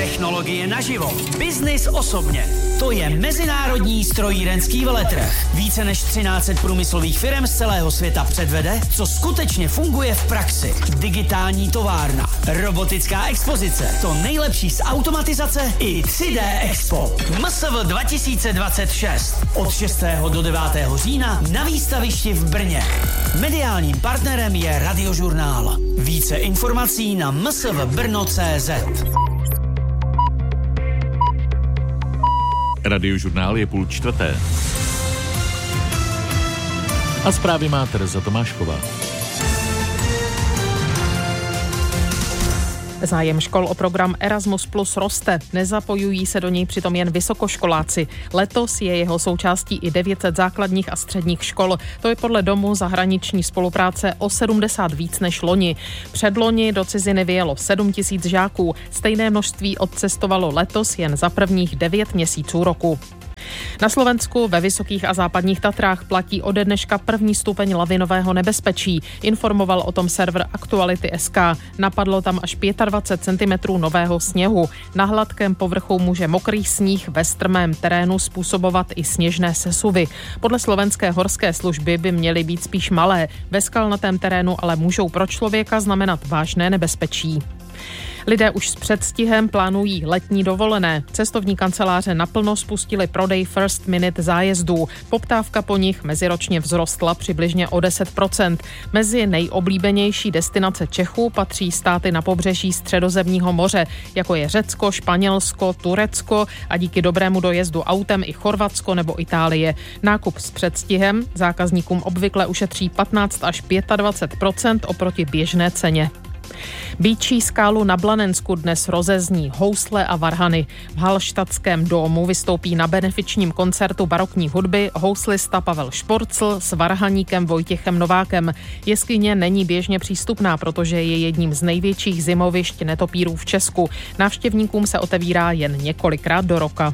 Technologie naživo. Biznis osobně. To je mezinárodní strojírenský veletrh. Více než 1300 průmyslových firm z celého světa předvede, co skutečně funguje v praxi. Digitální továrna, robotická expozice, to nejlepší z automatizace i 3D Expo. MSV 2026. Od 6. do 9. října na výstavišti v Brně. Mediálním partnerem je Radiožurnál. Více informací na msvbrno.cz. Radiožurnál je 3:30. A zprávy má Tereza Tomášková. Zájem škol o program Erasmus Plus roste. Nezapojují se do něj přitom jen vysokoškoláci. Letos je jeho součástí i 900 základních a středních škol. To je podle Domu zahraniční spolupráce o 70 víc než loni. Předloni do ciziny vyjelo 7 000 žáků. Stejné množství odcestovalo letos jen za prvních 9 měsíců roku. Na Slovensku ve Vysokých a Západních Tatrách platí ode dneška 1. stupeň lavinového nebezpečí. Informoval o tom server Aktuality.sk. Napadlo tam až 25 cm nového sněhu. Na hladkém povrchu může mokrý sníh ve strmém terénu způsobovat i sněžné sesuvy. Podle slovenské horské služby by měly být spíš malé. Ve skalnatém terénu ale můžou pro člověka znamenat vážné nebezpečí. Lidé už s předstihem plánují letní dovolené. Cestovní kanceláře naplno spustily prodej First Minute zájezdů. Poptávka po nich meziročně vzrostla přibližně o 10%. Mezi nejoblíbenější destinace Čechů patří státy na pobřeží Středozemního moře, jako je Řecko, Španělsko, Turecko a díky dobrému dojezdu autem i Chorvatsko nebo Itálie. Nákup s předstihem zákazníkům obvykle ušetří 15 až 25% oproti běžné ceně. Býčí skálu na Blanensku dnes rozezní housle a varhany. V Hallštadtském domu vystoupí na benefičním koncertu barokní hudby houslista Pavel Šporcl s varhaníkem Vojtěchem Novákem. Jeskyně není běžně přístupná, protože je jedním z největších zimovišť netopírů v Česku. Návštěvníkům se otevírá jen několikrát do roka.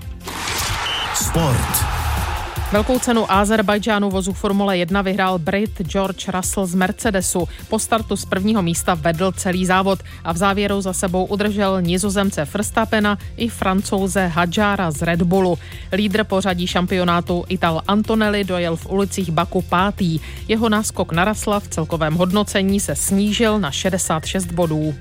Sport. Velkou cenu Azerbajdžánu vozu Formule 1 vyhrál Brit George Russell z Mercedesu. Po startu z prvního místa vedl celý závod a v závěru za sebou udržel Nizozemce Verstappena i Francouze Hadjara z Red Bullu. Lídr pořadí šampionátu Ital Antonelli dojel v ulicích Baku 5. Jeho náskok na Russella v celkovém hodnocení se snížil na 66 bodů.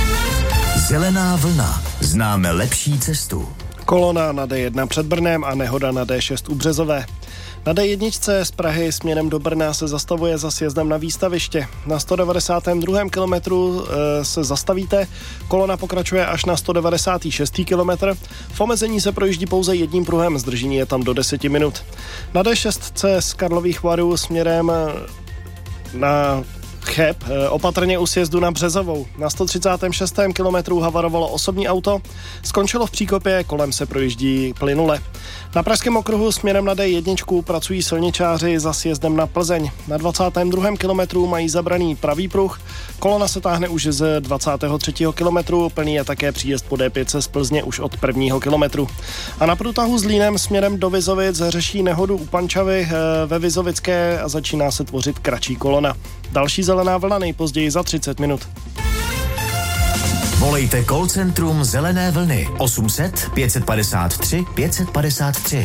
Zelená vlna. Známe lepší cestu. Kolona na D1 před Brnem a nehoda na D6 u Březové. Na D1 z Prahy směrem do Brna se zastavuje za sjezdem na výstaviště. Na 192. kilometru se zastavíte, kolona pokračuje až na 196. kilometr. V omezení se projíždí pouze jedním pruhem, zdržení je tam do 10 minut. Na D6 z Karlových Varů směrem na Cheb, opatrně u sjezdu na Březovou. Na 136. kilometru havarovalo osobní auto, skončilo v příkopě, kolem se projíždí plynule. Na pražském okruhu směrem na D1 pracují silničáři za sjezdem na Plzeň. Na 22. kilometru mají zabraný pravý pruh, kolona se táhne už z 23. kilometru, plný je také příjezd po D5 z Plzně už od 1. kilometru. A na průtahu s Línem směrem do Vizovic řeší nehodu u Pančavy ve Vizovické a začíná se tvořit kratší kolona. Další zelená vlna nejpozději za 30 minut. Volejte call centrum Zelené vlny 800 553 553.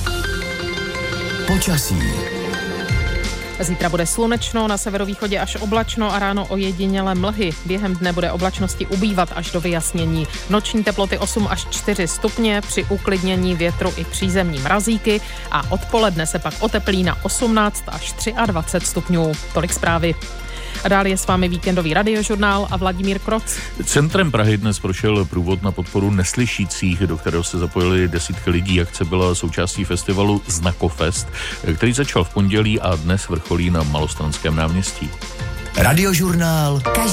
Počasí. Zítra bude slunečno, na severovýchodě až oblačno a ráno ojedinělé mlhy. Během dne bude oblačnosti ubývat až do vyjasnění. Noční teploty 8 až 4 stupně, při uklidnění větru i přízemní mrazíky a odpoledne se pak oteplí na 18 až 23 stupňů. Tolik zprávy. A dál je s vámi víkendový radiožurnál a Vladimír Kroc. Centrem Prahy dnes prošel průvod na podporu neslyšících, do kterého se zapojili desítky lidí. Akce byla součástí festivalu Znakofest, který začal v pondělí a dnes vrcholí na Malostranském náměstí. Radiožurnál.